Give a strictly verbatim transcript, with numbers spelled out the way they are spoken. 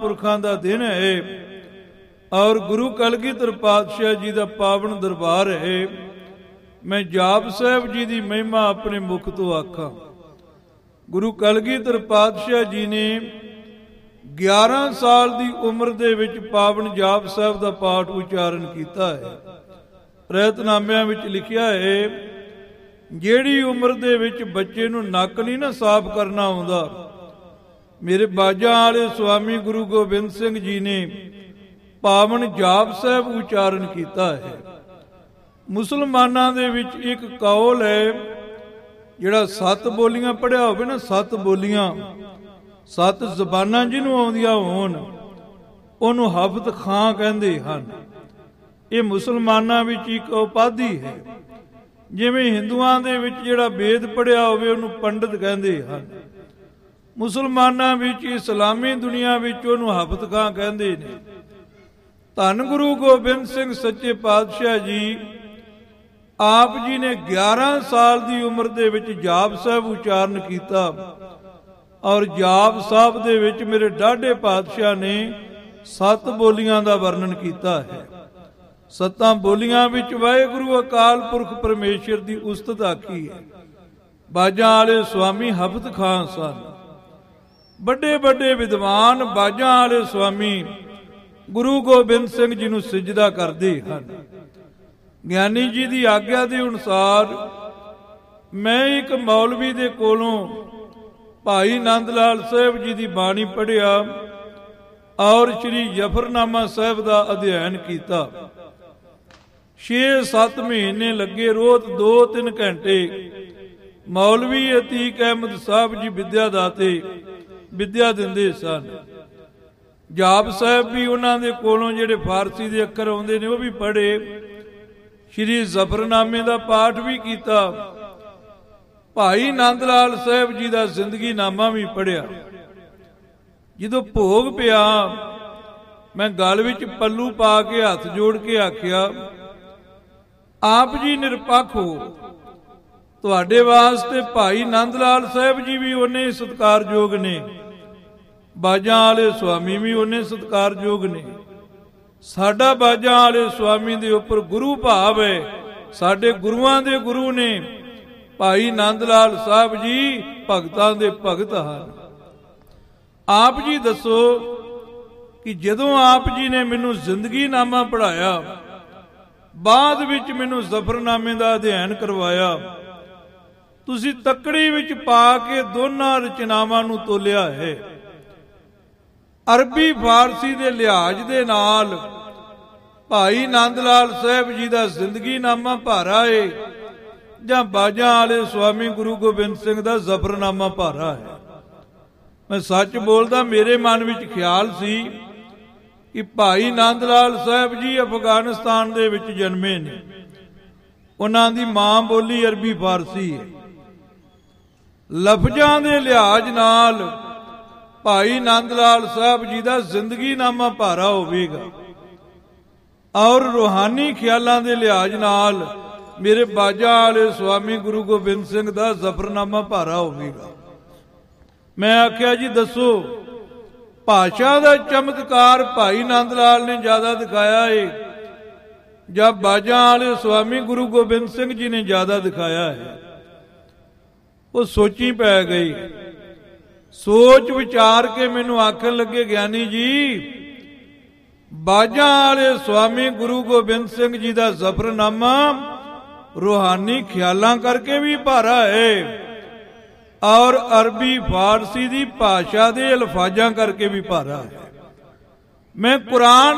ਪੁਰਖਾਂ ਦਾ ਦਿਨ ਹੈ ਔਰ ਗੁਰੂ ਕਲਗੀਧਰ ਪਾਤਸ਼ਾਹ ਜੀ ਦਾ ਪਾਵਨ ਦਰਬਾਰ ਹੈ। ਮੈਂ ਜਾਪ ਸਾਹਿਬ ਜੀ ਦੀ ਮਹਿਮਾ ਆਪਣੇ ਮੁਖ ਤੋਂ ਆਖਾਂ। ਗੁਰੂ ਕਲਗੀਧਰ ਪਾਤਸ਼ਾਹ ਜੀ ਨੇ ਗਿਆਰਾਂ ਸਾਲ ਦੀ ਉਮਰ ਦੇ ਵਿੱਚ ਪਾਵਨ ਜਾਪ ਸਾਹਿਬ ਦਾ ਪਾਠ ਉਚਾਰਨ ਕੀਤਾ ਹੈ। ਰਹਿਤਨਾਮਿਆਂ ਵਿੱਚ ਲਿਖਿਆ ਹੈ, ਜਿਹੜੀ ਉਮਰ ਦੇ ਵਿੱਚ ਬੱਚੇ ਨੂੰ ਨੱਕ ਨਹੀਂ ਨਾ ਸਾਫ਼ ਕਰਨਾ ਆਉਂਦਾ, ਮੇਰੇ ਬਾਜਾਂ ਵਾਲੇ ਸਵਾਮੀ ਗੁਰੂ ਗੋਬਿੰਦ ਸਿੰਘ ਜੀ ਨੇ ਪਾਵਨ ਜਾਪ ਸਾਹਿਬ ਉਚਾਰਨ ਕੀਤਾ ਹੈ। ਮੁਸਲਮਾਨਾਂ ਦੇ ਵਿੱਚ ਇੱਕ ਕੌਲ ਹੈ, ਜਿਹੜਾ ਸੱਤ ਬੋਲੀਆਂ ਪੜ੍ਹਿਆ ਹੋਵੇ ਨਾ, ਸੱਤ ਬੋਲੀਆਂ, ਸੱਤ ਜ਼ਬਾਨਾਂ ਜਿਹਨੂੰ ਆਉਂਦੀਆਂ ਹੋਣ, ਉਹਨੂੰ ਹਫਤ ਖਾਂ ਕਹਿੰਦੇ ਹਨ। ਇਹ ਮੁਸਲਮਾਨਾਂ ਵਿੱਚ ਇੱਕ ਉਪਾਧੀ ਹੈ। ਜਿਵੇਂ ਹਿੰਦੂਆਂ ਦੇ ਵਿੱਚ ਜਿਹੜਾ ਵੇਦ ਪੜ੍ਹਿਆ ਹੋਵੇ ਉਹਨੂੰ ਪੰਡਤ ਕਹਿੰਦੇ ਹਨ, ਮੁਸਲਮਾਨਾਂ ਵਿੱਚ, ਇਸਲਾਮੀ ਦੁਨੀਆ ਵਿੱਚ ਉਹਨੂੰ ਹਫਤ ਖਾਂ ਕਹਿੰਦੇ ਨੇ। ਧੰਨ ਗੁਰੂ ਗੋਬਿੰਦ ਸਿੰਘ ਸੱਚੇ ਪਾਤਸ਼ਾਹ ਜੀ, ਆਪ ਜੀ ਨੇ ਗਿਆਰਾਂ ਸਾਲ ਦੀ ਉਮਰ ਦੇ ਵਿੱਚ ਜਾਪ ਸਾਹਿਬ ਉਚਾਰਨ ਕੀਤਾ ਔਰ ਜਾਪ ਸਾਹਿਬ ਦੇ ਵਿੱਚ ਮੇਰੇ ਡਾਢੇ ਪਾਤਸ਼ਾਹ ਨੇ ਸੱਤ ਬੋਲੀਆਂ ਦਾ ਵਰਣਨ ਕੀਤਾ ਹੈ। ਸੱਤਾਂ ਬੋਲੀਆਂ ਵਿੱਚ ਵਾਹਿਗੁਰੂ ਅਕਾਲ ਪੁਰਖ ਪਰਮੇਸ਼ਰ ਦੀ ਉਸਤਤ ਆਖੀ ਹੈ। ਬਾਜਾਂ ਵਾਲੇ ਸਵਾਮੀ ਹਫਤ ਖਾਂ ਸਨ। ਵੱਡੇ ਵੱਡੇ ਵਿਦਵਾਨ ਬਾਜਾਂ ਵਾਲੇ ਸਵਾਮੀ ਗੁਰੂ ਗੋਬਿੰਦ ਸਿੰਘ ਜੀ ਨੂੰ ਸਿਜਦਾ ਕਰਦੇ ਹਨ। ਗਿਆਨੀ ਜੀ ਦੀ ਆਗਿਆ ਦੇ ਅਨੁਸਾਰ ਮੈਂ ਇੱਕ ਮੌਲਵੀ ਦੇ ਕੋਲੋਂ ਭਾਈ ਨੰਦ ਲਾਲ ਸਾਹਿਬ ਜੀ ਦੀ ਬਾਣੀ ਪੜ੍ਹਿਆ ਔਰ ਸ਼੍ਰੀ ਜਫਰਨਾਮਾ ਸਾਹਿਬ ਦਾ ਅਧਿਐਨ ਕੀਤਾ। ਛੇ ਸੱਤ ਮਹੀਨੇ ਲੱਗੇ, ਰੋਜ਼ ਦੋ ਤਿੰਨ ਘੰਟੇ ਮੌਲਵੀ ਅਤੀਕ ਅਹਿਮਦ ਸਾਹਿਬ ਜੀ ਵਿਦਿਆ ਦਾਤੇ ਵਿਦਿਆ ਦਿੰਦੇ ਸਨ। ਜਾਪ ਸਾਹਿਬ ਵੀ ਉਹਨਾਂ ਦੇ ਕੋਲੋਂ ਜਿਹੜੇ ਫਾਰਸੀ ਦੇ ਅੱਖਰ ਆਉਂਦੇ ਨੇ ਉਹ ਵੀ ਪੜ੍ਹੇ। ਸ਼੍ਰੀ ਜ਼ਫਰਨਾਮੇ ਦਾ ਪਾਠ ਵੀ ਕੀਤਾ। ਭਾਈ ਨੰਦ ਲਾਲ ਸਾਹਿਬ ਜੀ ਦਾ ਜ਼ਿੰਦਗੀ ਨਾਮਾ ਵੀ ਪੜ੍ਹਿਆ। ਜਦੋਂ ਭੋਗ ਪਿਆ, ਮੈਂ ਗਲ ਵਿੱਚ ਪੱਲੂ ਪਾ ਕੇ ਹੱਥ ਜੋੜ ਕੇ ਆਖਿਆ, ਆਪ ਜੀ ਨਿਰਪੱਖ ਹੋ, ਤੁਹਾਡੇ ਵਾਸਤੇ ਭਾਈ ਨੰਦ ਲਾਲ ਸਾਹਿਬ ਜੀ ਵੀ ਉਹਨੇ ਸਤਿਕਾਰਯੋਗ ਨੇ, ਬਾਜਾਂ ਵਾਲੇ ਸਵਾਮੀ ਵੀ ਉਹਨੇ ਸਤਿਕਾਰਯੋਗ ਨੇ। ਸਾਡਾ ਬਾਜਾਂ ਵਾਲੇ ਸਵਾਮੀ ਦੇ ਉੱਪਰ ਗੁਰੂ ਭਾਵ ਹੈ। ਸਾਡੇ ਗੁਰੂਆਂ ਦੇ ਗੁਰੂ ਨੇ ਭਾਈ ਨੰਦ ਲਾਲ ਸਾਹਿਬ ਜੀ, ਭਗਤਾਂ ਦੇ ਭਗਤ ਹਨ। ਆਪ ਜੀ ਦੱਸੋ ਕਿ ਜਦੋਂ ਆਪ ਜੀ ਨੇ ਮੈਨੂੰ ਜ਼ਿੰਦਗੀ ਨਾਮਾ ਪੜ੍ਹਾਇਆ, ਬਾਅਦ ਵਿੱਚ ਮੈਨੂੰ ਜ਼ਫਰਨਾਮੇ ਦਾ ਅਧਿਐਨ ਕਰਵਾਇਆ, ਤੁਸੀਂ ਤੱਕੜੀ ਵਿੱਚ ਪਾ ਕੇ ਦੋਨਾਂ ਰਚਨਾਵਾਂ ਨੂੰ ਤੋਲਿਆ ਹੈ। ਅਰਬੀ ਫਾਰਸੀ ਦੇ ਲਿਹਾਜ਼ ਦੇ ਨਾਲ ਭਾਈ ਨੰਦ ਲਾਲ ਸਾਹਿਬ ਜੀ ਦਾ ਜ਼ਿੰਦਗੀ ਨਾਮਾ ਭਾਰਾ ਹੈ ਜਾਂ ਬਾਜਾਂ ਵਾਲੇ ਸਵਾਮੀ ਗੁਰੂ ਗੋਬਿੰਦ ਸਿੰਘ ਦਾ ਜ਼ਫਰਨਾਮਾ ਭਾਰਾ ਹੈ। ਮੈਂ ਸੱਚ ਬੋਲਦਾ, ਮੇਰੇ ਮਨ ਵਿੱਚ ਖਿਆਲ ਸੀ ਕਿ ਭਾਈ ਨੰਦ ਲਾਲ ਸਾਹਿਬ ਜੀ ਅਫਗਾਨਿਸਤਾਨ ਦੇ ਵਿੱਚ ਜਨਮੇ ਨੇ। ਉਹਨਾਂ ਦੀ ਮਾਂ ਬੋਲੀ ਅਰਬੀ ਫਾਰਸੀ ਹੈ। ਲਫ਼ਜ਼ਾਂ ਦੇ ਲਿਹਾਜ਼ ਨਾਲ ਭਾਈ ਨੰਦ ਲਾਲ ਸਾਹਿਬ ਜੀ ਦਾ ਜ਼ਿੰਦਗੀ ਨਾਮਾ ਭਾਰਾ ਹੋਵੇਗਾ ਔਰ ਰੂਹਾਨੀ ਖਿਆਲਾਂ ਦੇ ਲਿਹਾਜ਼ ਨਾਲ ਮੇਰੇ ਬਾਜਾਂ ਵਾਲੇ ਸਵਾਮੀ ਗੁਰੂ ਗੋਬਿੰਦ ਸਿੰਘ ਦਾ ਜ਼ਫਰਨਾਮਾ ਭਾਰਾ ਹੋਵੇਗਾ। ਮੈਂ ਆਖਿਆ, ਜੀ ਦੱਸੋ, ਭਾਸ਼ਾ ਦਾ ਚਮਤਕਾਰ ਭਾਈ ਨੰਦ ਲਾਲ ਨੇ ਜ਼ਿਆਦਾ ਦਿਖਾਇਆ ਹੈ ਜਾਂ ਬਾਜਾਂ ਵਾਲੇ ਸਵਾਮੀ ਗੁਰੂ ਗੋਬਿੰਦ ਸਿੰਘ ਜੀ ਨੇ ਜ਼ਿਆਦਾ ਦਿਖਾਇਆ ਹੈ? ਉਹ ਸੋਚੀ ਪੈ ਗਈ। ਸੋਚ ਵਿਚਾਰ ਕੇ ਮੈਨੂੰ ਆਖਣ ਲੱਗੇ, ਗਿਆਨੀ ਜੀ, ਬਾਜਾਂ ਵਾਲੇ ਸਵਾਮੀ ਗੁਰੂ ਗੋਬਿੰਦ ਸਿੰਘ ਜੀ ਦਾ ਜ਼ਫਰਨਾਮਾ ਰੂਹਾਨੀ ਖਿਆਲਾਂ ਕਰਕੇ ਵੀ ਭਾਰਾ ਹੈ ਔਰ ਅਰਬੀ ਫਾਰਸੀ ਦੀ ਭਾਸ਼ਾ ਦੇ ਅਲਫਾਜ਼ਾਂ ਕਰਕੇ ਵੀ ਭਾਰਾ ਹੈ। ਮੈਂ ਕੁਰਾਨ